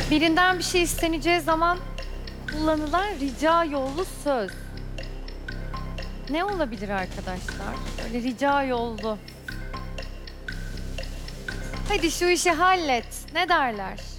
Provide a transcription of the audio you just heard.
Birinden bir şey isteneceği zaman kullanılan rica yollu söz. Ne olabilir arkadaşlar? Öyle rica yollu. Hadi şu işi hallet. Ne derler?